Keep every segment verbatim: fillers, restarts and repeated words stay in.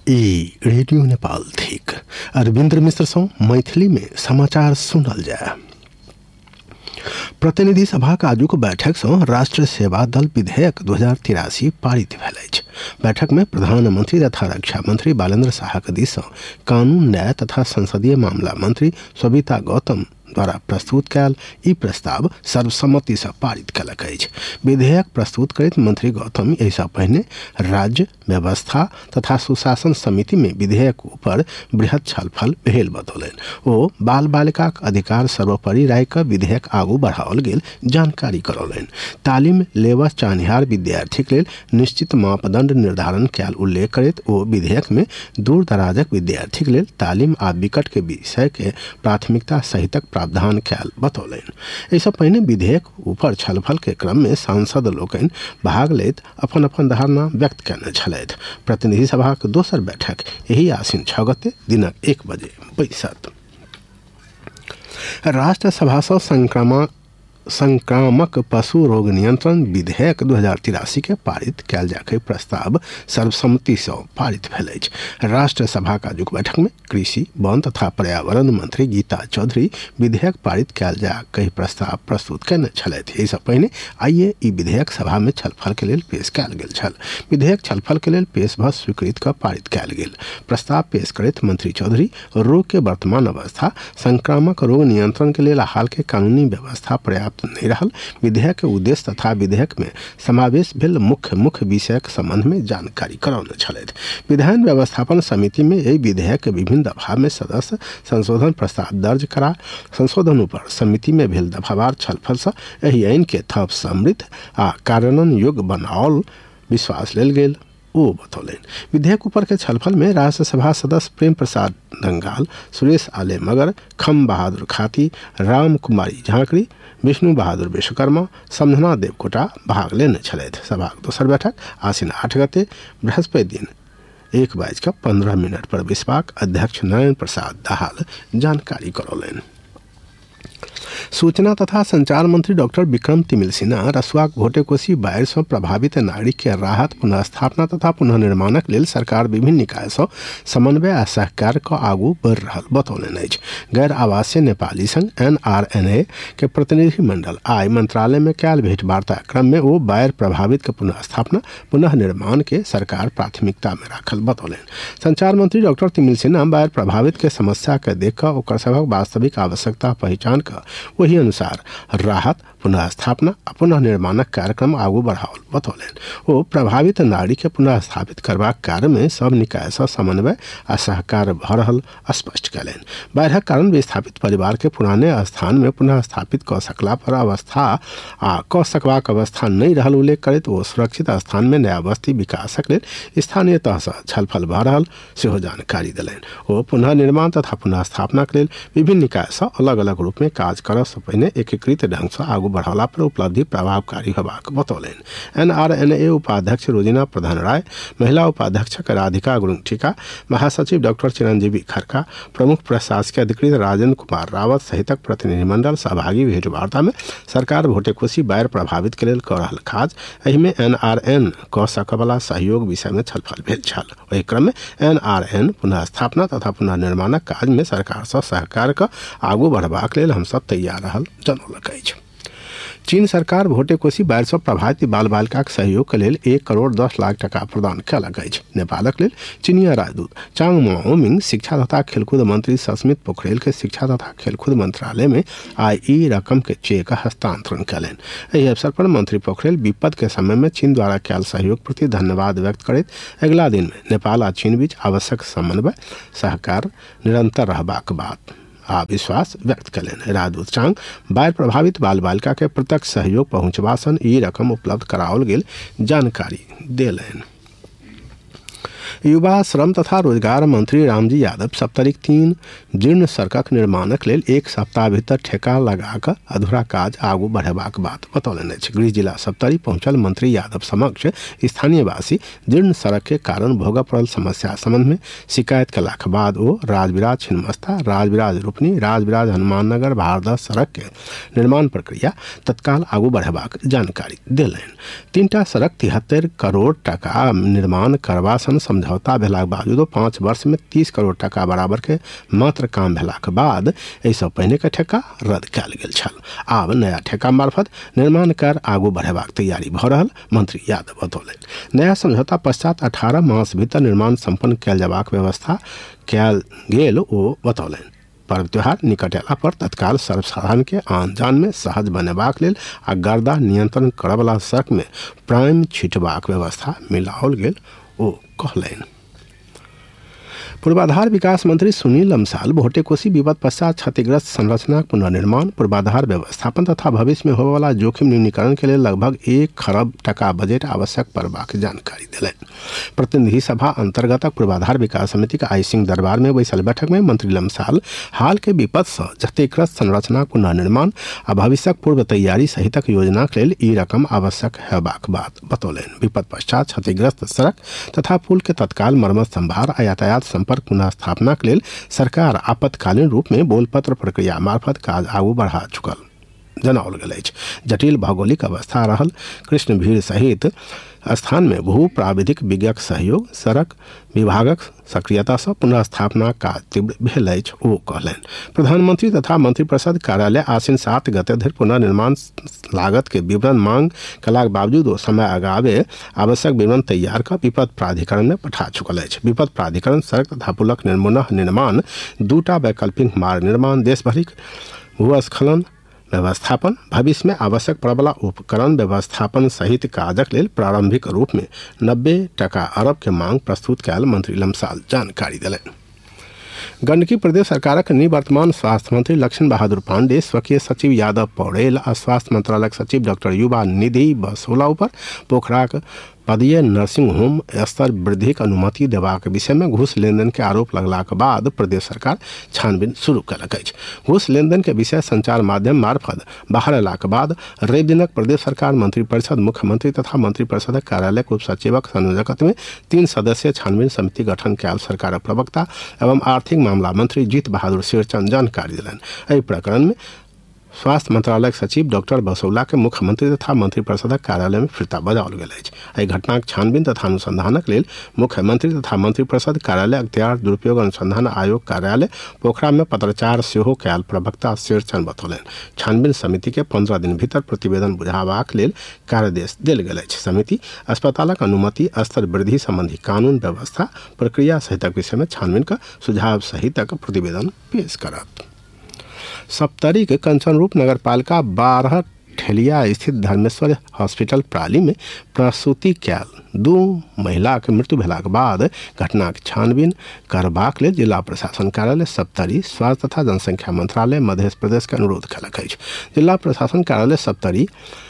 ई radio Nepal thick Arvindra मिश्र सौ मैथिली में समाचार सुनल जाए। प्रतिनिधि सभा का आजुक बैठक से राष्ट्र सेवा दल विधेयक दो हजार तिरासी पारित भेल अछि। बैठक में प्रधानमंत्री तथा रक्षा मंत्री बालेन्द्र शाह के दिस कानून न्याय तथा संसदीय मामला मंत्री शोभिता गौतम द्वारा प्रस्तुत कैल ई प्रस्ताव सर्वसम्मति से पारित कलक अछि। विधेयक प्रस्तुत करैत मंत्री गौतम ऐसा पहले राज्य व्यवस्था तथा सुशासन समिति में विधेयक ऊपर बृहत छलफल भेल बतौलनि। ओ बाल बालिका अधिकार सर्वोपरि राय का विधेयक आगू बढ़ाओल गेल जानकारी करौलनि। तालीम लेबऽ चाहनिहार विद्यार्थी के लेल निश्चित मापदंड निर्धारण कैल उल्लेख करैत ओ विधेयक में दूर दराजक विद्यार्थी के लेल तालीम आ विकट के विषय के प्राथमिकता सहितक प्रावधान कैल बतौलनि। ऐसा पहिने विधेयक ऊपर छलफल के क्रम में सांसद लोकनि भाग लेत अपन अपन धारणा व्यक्त करने छलथि। प्रतिनिधि सभा के दोसर बैठक यही आसीन छह गते दिनक एक बजे बैसत। राष्ट्र सभा से संक्रामक संक्रामक पशु रोग नियंत्रण विधेयक दो हजार तिरासी के पारित कैल जाके प्रस्ताव सर्वसम्मति से पारित भेल अछि। राष्ट्र सभा का आजुक बैठक में कृषि वन तथा पर्यावरण मंत्री गीता चौधरी विधेयक पारित कैल जाके प्रस्ताव प्रस्तुत करने छलथि। एहिसँ पहिने आइए ई विधेयक सभा में छलफल के लेल पेश कैल गेल छल। विधेयक छलफल के लेल पेश भ स्वीकृत क पारित कैल गेल। प्रस्ताव पेश करैत मंत्री चौधरी रोग के वर्तमान अवस्था, संक्रामक रोग नियंत्रण के लेल हाल के कानूनी व्यवस्था पर्याप्त नहीं रहल, विधेयक के उद्देश्य तथा विधेयक में समावेश भेल मुख्य मुख्य विषयक संबंध में जानकारी करौने छलथि। विधान व्यवस्थापन समिति में एहि विधेयक के विभिन्न दफा में सदस्य संशोधन प्रस्ताव दर्ज करा संशोधन पर समिति में भेल दफावार छलफल से एहि आइन के थप समृद्ध आ कार्यान्वयन योग्य बनाओल विश्वास लेल गेल ओ बतौलनि। विधेयक ऊपर के छलफल में राज्यसभा सदस्य प्रेम प्रसाद दंगाल, सुरेश आले मगर, खम बहादुर खाती, राम कुमारी झांकड़ी, विष्णु बहादुर विश्वकर्मा, समझना देवकोटा भाग लेने छलथि। सभा दोसर बैठक आसीन आठ गते बृहस्पति दिन एक बाइज का पंद्रह मिनट पर बैसबाक अध्यक्ष नारायण प्रसाद दाहाल जानकारी करौलनि। सूचना तथा संचार मंत्री डॉक्टर विक्रम तिमिल सिन्हा रसुआक भोटेकोशी बाढ़ि से प्रभावित नागरिक के राहत, पुनर्स्थापना तथा पुनर्निर्माणक लेल सरकार विभिन्न निकाय से समन्वय आ सहकार का आगू बढ़ रहल बतौलनि अछि। गैर आवासीय नेपाली संघ एन आर एन ए के प्रतिनिधि मंडल आइ मंत्रालय में कैल भेंट वार्ता क्रम में ओ बाढ़ि प्रभावित के पुनर्स्थापना पुनः निर्माण के सरकार प्राथमिकता में राखल बतौलनि। संचार मंत्री डॉक्टर तिमिल सिन्हा बाढ़ि प्रभावित के समस्या के देख कर ओकर सभक वास्तविक आवश्यकता पहचान कर वही अनुसार राहत, पुनर्स्थापना आ पुनः निर्माणक कार्यक्रम आगू बढ़ाओल बतौलनि। ओ प्रभावित नागरिक के पुनः स्थापित करबाक कार्य में सब निकाय से समन्वय आ सहकार भ रहल स्पष्ट कयलनि। बाढ़िक कारण विस्थापित परिवार के पुराने स्थान में पुनः स्थापित क सकला पर अवस्था आ क सकबाक अवस्था नहीं रहल उल्लेख करैत ओ सुरक्षित स्थान में नया बस्ती विकासक लेल स्थानीय तह से छलफल भ रहल सेहो जानकारी देलनि। ओ पुनः निर्माण तथा पुनः स्थापना के लेल विभिन्न निकाय से अलग अलग रूप में काज करऽ से पहिने एकीकृत ढंग से आगू बढ़ाला पर उपलब्धि प्रभावकारी होबाक बतौलनि। एन आर एन ए उपाध्यक्ष रोजिना प्रधान राय, महिला उपाध्यक्ष राधिका गुरुंगठिका, महासचिव डॉक्टर चिरंजीवी खरका, प्रमुख प्रशासकीय अधिकृत राजेंद्र कुमार रावत सहितक प्रतिनिधिमंडल सहभागी भेंट वार्ता में सरकार भोटेकोशी बाढ़ि प्रभावित के लेल कऽ रहल काज, एहि में एन आर एन कऽ सकयवला सहयोग विषय में छलफल भेल छल। ओहि क्रम में एन आर एन पुनः स्थापना तथा पुनः निर्माणक काज में सरकार से सहकार कऽ आगू बढ़बाक लेल हमसब तैयार रहल जनौलक अछि। चीन सरकार भोटेकोशी बाढ़ि से प्रभावित बाल बालिकाक सहयोग के लेल एक करोड़ दस लाख टका प्रदान कयलक अछि। नेपालक लेल चीनिया राजदूत चांग माओमिंग शिक्षा तथा खेलकूद मंत्री सस्मित पोखरेल के शिक्षा तथा खेलकूद मंत्रालय में आई ई रकम के चेक हस्तांतरण कयलनि। एहि अवसर पर मंत्री पोखरेल विपद के समय में चीन द्वारा कयल सहयोग प्रति धन्यवाद व्यक्त करैत अगिला दिन में नेपाल आ चीन बीच आवश्यक समन्वय सहकार निरंतर रहबाक बात आ विश्वास व्यक्त कयलनि। राजदूत चांग बाढ़ि प्रभावित बाल बालिका के प्रत्यक्ष सहयोग पहुंचबा सन ई रकम उपलब्ध कराओल गेल जानकारी देलनि। युवा श्रम तथा रोजगार मंत्री रामजी यादव सप्तरिक तीन जीर्ण सड़कक निर्माणक लेल एक सप्ताह भीतर ठेका लगाकर अधूरा काज आगू बढ़ेबाक बात बतौलनि अछि। गृह जिला सप्तरी पहुंचल मंत्री यादव समक्ष स्थानीयवासी जीर्ण सड़क के कारण भोगऽ पड़ल समस्या संबंध में शिकायत कयलाक बाद ओ राजविराज छिन्नमस्ता, राजविराज रूपनी, राजविराज हनुमाननगर भारदह सड़क के निर्माण प्रक्रिया तत्काल आगू बढ़ेबाक जानकारी देलनि। तीनटा सड़क तिहत्तर करोड़ टका निर्माण करबा सन समझौता समझौता भेलाक बावजूदो पाँच वर्ष में तीस करोड़ टका बराबर के मात्र काम भेलाक बाद एहिसँ पहिने के ठेका रद्द कयल गेल छल। आब नया ठेका मार्फत निर्माण कार्य आगू बढ़ेबाक तैयारी भऽ रहल मंत्री यादव बतौलनि। नया समझौता पश्चात अठारह मास भीतर निर्माण संपन्न कयल जयबाक व्यवस्था कयल गेल ओ बतौलनि। पर्व त्योहार निकट अयला पर तत्काल सर्वसाधारण के आन जान में सहज बनेबाक लेल आ गर्दा नियंत्रण करयवला सड़क में प्राइम छिटबाक व्यवस्था मिलाओल गेल ओ कहलनि। पूर्वाधार विकास मंत्री सुनील लम्साल भोटेकोशी विपद पश्चात क्षतिग्रस्त संरचना पुनर्निर्माण, पूर्वाधार व्यवस्थापन तथा भविष्य में होबयवला जोखिम न्यूनीकरण के लिए लगभग एक खरब टका बजट आवश्यक पड़बाक जानकारी दिलनि। प्रतिनिधि सभा अंतर्गत पूर्वाधार विकास समिति के आई सिंह दरबार में बैसल बैठक में मंत्री लम्साल हाल के विपद से क्षतिग्रस्त संरचना पुनर्निर्माण आ भविष्यक पूर्व तैयारी सहितक योजना के लेल ई रकम आवश्यक हेबाक बात बतौलनि। विपद पश्चात क्षतिग्रस्त सड़क तथा पुल के तत्काल मरम्मत संभार आ यातायात संपर्क पुनः स्थापना के लिए सरकार आपातकालीन रूप में बोलपत्र प्रक्रिया मार्फत काज आगू बढ़ा चुकल जनाओल गेल अछि। जटिल भौगोलिक अवस्था रहल कृष्ण भीड़ सहित स्थान में भू प्राविधिक विज्ञक सहयोग सड़क विभागक सक्रियता से पुनः स्थापना काज तीव्र भेल अछि ओ कहलनि। प्रधानमंत्री तथा मंत्रिपरिषद कार्यालय आसिन सात गते धरि पुनर्निर्माण लागत के विवरण मांग कलाक बावजूद समय आगावे आवश्यक विवरण तैयार कर विपद प्राधिकरण में पठा चुकल अछि। विपद प्राधिकरण सड़क तथा पुलक पुनः निर्माण, दूटा वैकल्पिक मार्ग निर्माण, देशभरिक भूस्खलन व्यवस्थापन, भविष्य में आवश्यक पड़वला उपकरण व्यवस्थापन सहित काजक लेल प्रारंभिक रूप में नब्बे टका अरब के मांग प्रस्तुत कयल मंत्री लम्साल जानकारी दिलनि। गंडकी प्रदेश सरकारक निवर्तमान स्वास्थ्य मंत्री लक्ष्मण बहादुर पांडे, स्वकीय सचिव यादव पौड़ेल आ स्वास्थ्य मंत्रालय सचिव डॉक्टर युवा निधि बसोला पर पोखराक पदीय नर्सिंग होम स्तर वृद्धि के अनुमति देबाक विषय में घूस लेनदेन के आरोप लगलाक बाद प्रदेश सरकार छानबीन शुरू कयलक अछि। घूस लेनदेन के विषय संचार माध्यम मार्फत बाहर अयलाक बाद रवि दिनक प्रदेश सरकार मंत्रिपरिषद, मुख्यमंत्री तथा मंत्रिपरिषदक कार्यालय उप सचिवक संयोजकत्व में तीन सदस्यीय छानबीन समिति गठन कयल सरकारक प्रवक्ता एवं आर्थिक मामला मंत्री जीत बहादुर शेरचंद जानकारी दिलनि। एहि प्रकरण में स्वास्थ्य मंत्रालय सचिव डॉक्टर बसौला के मुख्यमंत्री तथा मंत्रिपरिषदक कार्यालय में फिरता बजाओल गेल अछि। एहि घटनाक छानबीन तथा अनुसंधानक लेल मुख्यमंत्री तथा मंत्रिपरिषद कार्यालय अख्तियार दुरुपयोग अनुसंधान आयोग कार्यालय पोखरा में पत्राचार सेहो कयल प्रवक्ता शेरचंद बतौलनि। छानबीन समिति के पंद्रह दिन भीतर प्रतिवेदन बुझाबाक लेल कार्यादेश देल गेल अछि। समिति अस्पतालक अनुमति स्तर वृद्धि संबंधी कानून व्यवस्था प्रक्रिया सहितक विषय में छानबीन का सुझाव सहितक प्रतिवेदन पेश करत। सप्तरी के कंचनरूप नगर पालिका बारह ठेलिया स्थित धर्मेश्वर हॉस्पिटल प्राली में प्रसूति कयल दू महिला के मृत्यु भेलाक बाद घटनाक छानबीन करबाक लेल जिला प्रशासन कार्यालय सप्तरी स्वास्थ्य तथा जनसंख्या मंत्रालय मध्य प्रदेश के अनुरोध कयलक अछि। जिला प्रशासन कार्यालय सप्तरी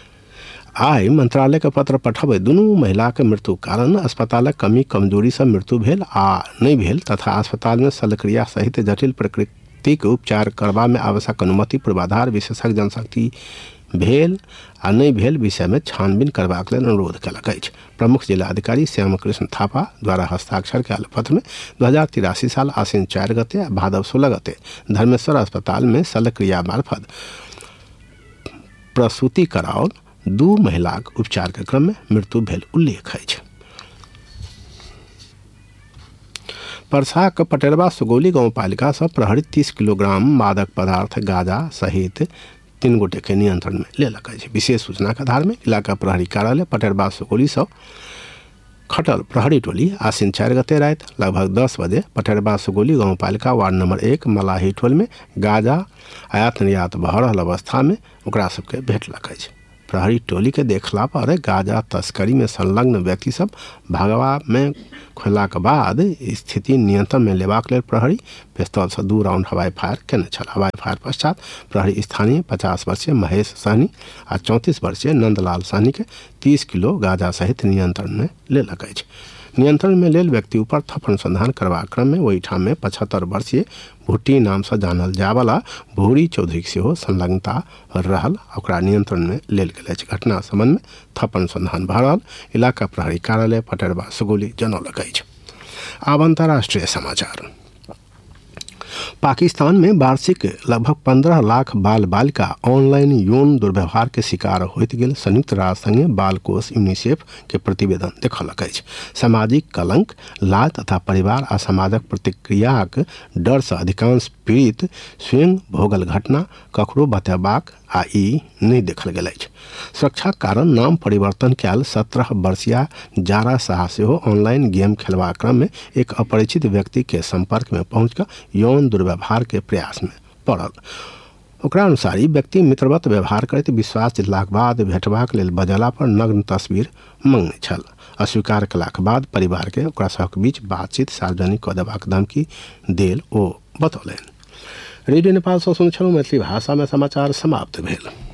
आई मंत्रालय के पत्र पठबैत दुनू महिला के मृत्यु कारण अस्पतालक कमी कमजोरी से मृत्यु भेल आ नहीं भेल तथा अस्पताल में शल्यक्रिया सहित जटिल प्रकृति के उपचार करबा में आवश्यक अनुमति पूर्वाधार विशेषज्ञ जनशक्ति भेल आ नहीं भेल विषय में छानबीन करबाक लेल अनुरोध कयलक अछि। प्रमुख जिला अधिकारी श्याम कृष्ण थापा द्वारा हस्ताक्षर कयल पत्र में दो हजार तिरासी साल आसिन चार गते आ भादव सोलह गते धर्मेश्वर अस्पताल में शल्यक्रिया मार्फत प्रसूति कराओल दू महिलाक उपचार के क्रम में मृत्यु भेल उल्लेख अछि। परसाक पटेरवा सुगौली गाँव पालिका से प्रहरी तीस किलोग्राम मादक पदार्थ गांजा सहित तीन गोटे के नियंत्रण में लेलक अछि। विशेष सूचना के आधार में इलाका प्रहरी कार्यालय पटेरवा सुगौली से खटल प्रहरी टोली आसिन चार गते रात लगभग दस बजे पटेरवा सुगौली गाँव पालिका वार्ड नंबर एक मलाही टोल में गांजा आयात निर्यात भऽ रहल अवस्था में ओकरा सबके भेटलक अछि। प्रहरी टोली के देखला पर गांजा तस्करी में संलग्न व्यक्ति सब भागवा में खोलाक बाद स्थिति नियंत्रण में लेबाक लेल प्रहरी पिस्तौल से दू राउंड हवाई फायर केने छल। हवाई फायर पश्चात प्रहरी स्थानीय पचास वर्षीय महेश सहनी आ चौंतीस वर्षीय नंदलाल सहनी के तीस किलो गांजा सहित नियंत्रण में लेलक अछि। नियंत्रण में लेल व्यक्ति ऊपर थप अनुसंधान करबा क्रम में वही ठाम में पचहत्तर वर्षीय भुट्टी नाम से जानल जावला भूरी चौधरी सेहो संलग्नता रहल ओकरा नियंत्रण में लेल गेल अछि। घटना संबंध में थप अनुसंधान भऽ रहल इलाका प्रहरी कार्यालय पटेरवा सुगौली जनौलक अछि। आब अंतर्राष्ट्रीय समाचार। पाकिस्तान में वार्षिक लगभग पंद्रह लाख बाल बालिका ऑनलाइन यौन दुर्व्यवहार के शिकार होइत गेल संयुक्त राष्ट्र संघ बाल कोष यूनिसेफ के प्रतिवेदन देखलक अछि। सामाजिक कलंक, लाज तथा परिवार आ समाजक प्रतिक्रियाक डर से अधिकांश पीड़ित स्वयं भोगल घटना ककरो बतेबाक आ ई नहीं देखल गेल अछि। सुरक्षा कारण नाम परिवर्तन कयल सत्रह वर्षीय जारा शाह सेहो ऑनलाइन गेम खेलबाक क्रम में एक अपरिचित व्यक्ति के संपर्क में पहुंचकर यौन दुर्व्यवहार के प्रयास में पड़ल। ओकरा अनुसार ई व्यक्ति मित्रवत व्यवहार करैत विश्वास जितलाक बाद भेटबाक लेल बजला पर नग्न तस्वीर मंगने छल। अस्वीकार कलाक बाद परिवार के ओकरा सबक बीच बातचीत सार्वजनिक कऽ देबाक धमकी देल ओ बतौलनि। रेडियो नेपाल सँ सुनै छलहुँ मैथिली भाषा में समाचार समाप्त भेल।